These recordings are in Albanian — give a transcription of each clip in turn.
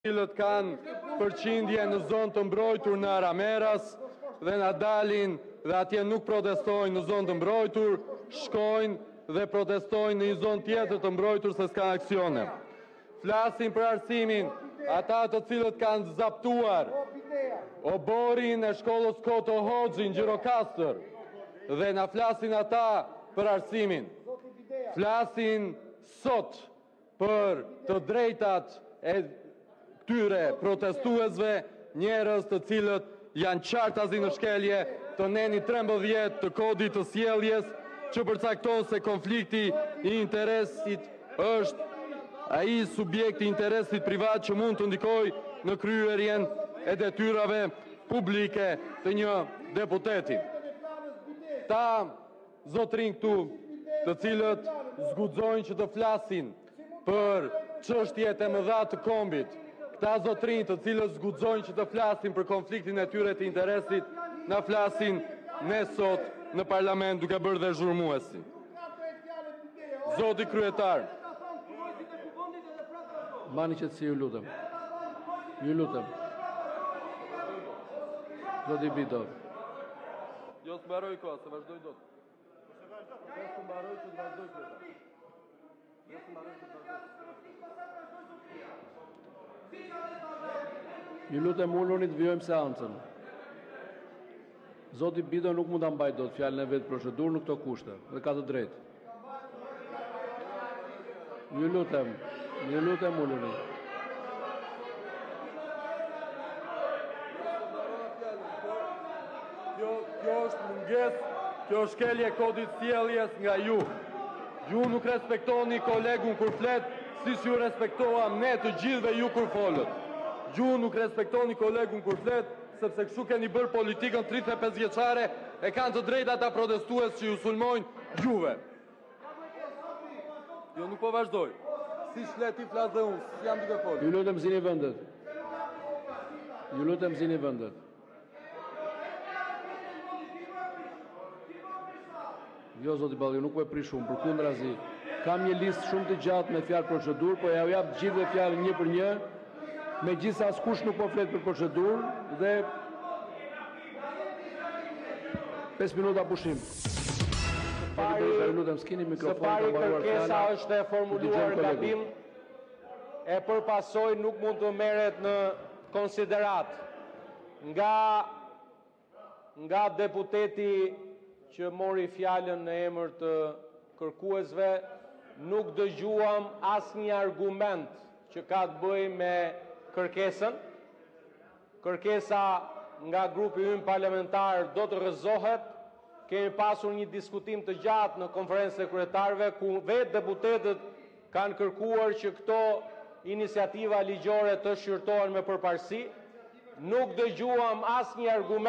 cilët kanë përqindje në zonë të mbrojtur në Arameras dhe na dalin dhe atje nuk protestojnë në zonë të mbrojtur, shkojnë dhe protestojnë në një zonë tjetër të mbrojtur se s'ka aksione. Flasin për arsimin ata të cilët kanë zaptuar oborin e shkollës Koto Hoxhi në Gjirokastër dhe na flasin ata për arsimin. Flasin sot për të drejtat e këtyre protestuesve, njerëz të cilët janë qartazi në shkelje të neni 13 të kodit të sjelljes që përcakton se konflikti i interesit është ai subjekti i interesit privat që mund të ndikojë në kryerjen e detyrave publike të një deputeti. Ta zotrin këtu, të cilët zguxojnë që të flasin për çështjet e mëdha të kombit, këta zotrin të cilët zguxojnë që të flasin për konfliktin e tyre të interesit, na flasin ne sot në parlament duke bërë dhe zhurmuesi. Zoti kryetar, Mbani qetësi, ju lutem. Ju lutem. Zoti Bidov. Jo s'mbaroj koha, se vazhdoj dot. Ju lutem uluni të vijojmë seancën. Zoti Bidov nuk mund ta mbajë dot fjalën e vet procedurë në këto kushte dhe ka të drejtë. Ju lutem uluni. Kjo është mungesë, kjo është shkelje e kodit sjelljes nga ju. Ju nuk respektoni kolegun kur flet, siç ju respektoam ne të gjithëve ju kur folët. Ju nuk respektoni kolegun kur flet, sepse kështu keni bërë politikën 35 vjeçare, e kanë të drejtë ata protestues që ju sulmojnë juve. Jo, nuk po vazhdoj. Si shlet ti flas dhe unë, jam duke folur. Ju lutem zini vendet. Ju lutem zini vendet. Jo, zoti Balli, nuk po e prish shumë, përkundrazi. Kam një listë shumë të gjatë me fjalë procedurë, po ja u jap gjithë fjalën një për një. Megjithëse askush nuk po flet për procedurë dhe 5 minuta pushim. Së pari kërkesa është e formuluar gabim e përpasoj nuk mund të merret në konsiderat nga deputeti që mori fjalën në emër të kërkuesve, nuk dëgjuam asnjë argument që ka të bëjë me kërkesën. Kërkesa nga grupi ynë parlamentar do të rrëzohet. Kemi pasur një diskutim të gjatë në konferencën e kryetarëve ku vetë deputetët kanë kërkuar që këto iniciativa ligjore të shqyrtohen me përparësi. Nuk dëgjuam asnjë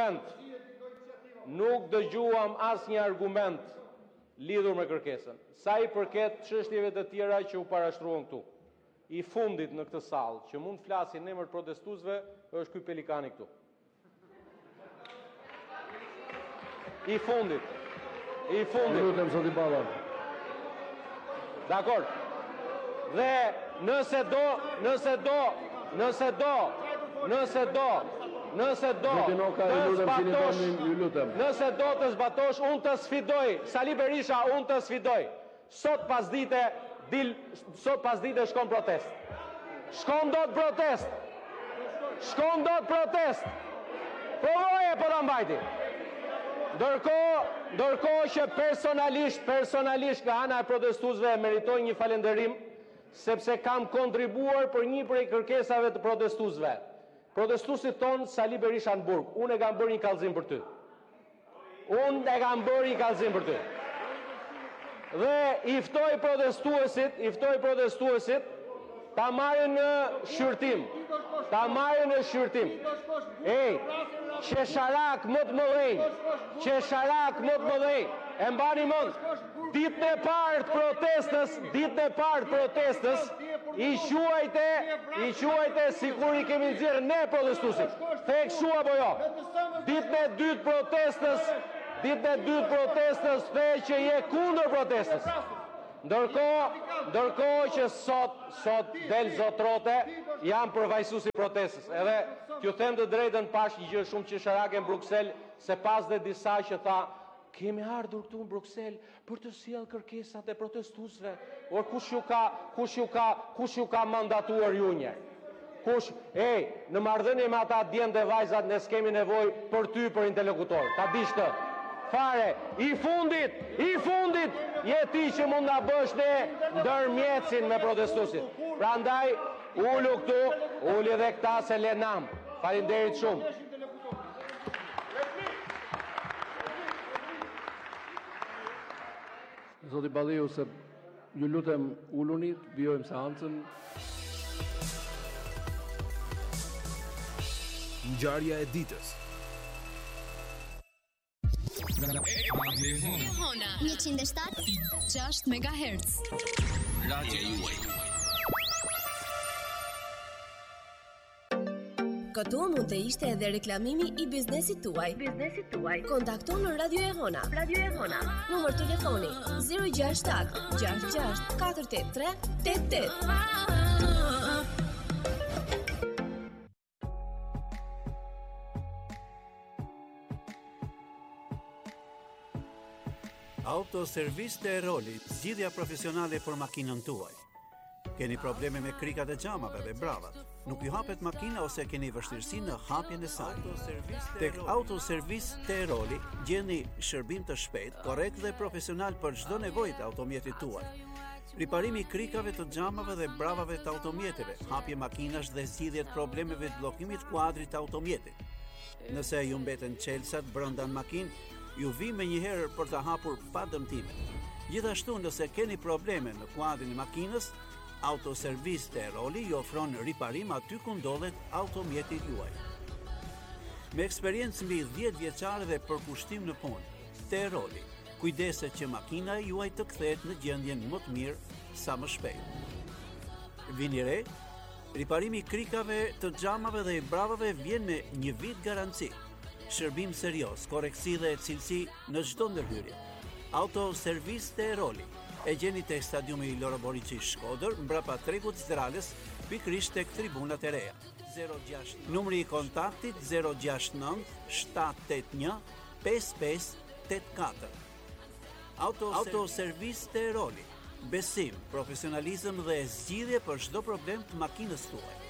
argument lidhur me kërkesën. Sa i përket çështjeve të tjera që u parashtruan këtu. I fundit në këtë sallë që mund të flasin në emër të protestuesve është ky pelikani këtu. I fundit. Lutem zoti Balla. Dakor. Dhe nëse do të zbatosh, unë të sfidoj, Sali Berisha, unë të sfidoj. Sot pas dite shkon protest. Shkon dot protest. Provoje po ta mbajti. Ndërkohë që personalisht nga ana e protestuesve meritoj një falënderim sepse kam kontribuar për një prej kërkesave të protestuesve. Protestuesit ton Sali Berisha në burg, unë e kam bërë një kallëzim për ty. Dhe i ftoj protestuesit ta marrin në shqyrtim. Ej, qesharak më të mëdhenj, e mbani mend, ditën e parë të protestës, i quajte sikur i kemi nxjerrë ne protestuesit. The kështu apo jo? Ditën e dytë protestës the që je kundër protestës. Ndërkohë që sot del zotrote, jam përfaqësuesi protestës. Edhe t'ju them të drejtën, pash një gjë shumë qesharake në Bruksel, se pas dhe disa që tha, kemi ardhur këtu në Bruksel për të sjellë kërkesat e protestuesve. Or kush ju ka mandatuar ju një? Në marrëdhënie me ata djemt dhe vajzat, ne s'kemi nevojë për ty për interlokutor. Ta dish të. Fare, i fundit je ti që mund ta bësh ne ndërmjetësin me protestuesit. Prandaj ulu këtu, uli edhe këta se le nam. Faleminderit shumë. Zoti Balliu, se ju lutem uluni, vijojmë seancën. Ngjarja e ditës. Hona 107.6 MHz. Radio juaj. Këtu mund të ishte edhe reklamimi i biznesit tuaj. Kontakto në Radio e Hona. Numër telefoni 067 66 483 88. Autoservis të Eroli, zgjidhja profesionale për makinën tuaj. Keni probleme me krikat e xhamave dhe bravat, nuk ju hapet makina ose keni vështirësi në hapjen e saj. Tek Autoservis të Eroli gjeni shërbim të shpejt, korrekt dhe profesional për çdo nevojë të automjetit tuaj. Riparimi i krikave të xhamave dhe bravave të automjeteve, hapje makinash dhe zgjidhje të problemeve të bllokimit kuadrit të automjetit. Nëse ju mbeten çelësat brenda në makinë, ju vi me njëherë për të hapur pa dëmtime. Gjithashtu, nëse keni probleme në kuadrin e makinës, Autoservis të Eroli ju ofron riparim aty ku ndodhet automjeti juaj. Me eksperiencë mbi 10 vjeçare dhe përkushtim në punë, të Eroli, kujdeset që makina juaj të kthehet në gjendjen më të mirë sa më shpejt. Vini re, riparimi i krikave të xhamave dhe i bravave vjen me 1 vit garanci. Shërbim serioz, koreksi dhe cilësi në çdo ndërhyrje. Autoservis të Eroli. E gjeni tek stadiumi Loro Boriçi Shkodër, mbrapa tregut Zdralës, pikërisht tek tribunat e reja. 06 numri i kontaktit 069 781 5584. Autoservis të Eroli. Besim, profesionalizëm dhe zgjidhje për çdo problem të makinës tuaj.